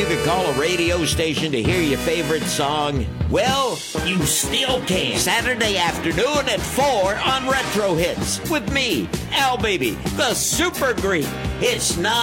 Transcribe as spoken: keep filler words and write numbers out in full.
You can call a radio station to hear your favorite song. Well, you still can. Saturday afternoon at four on Retro Hits with me, Al Baby, the Super Greek. It's not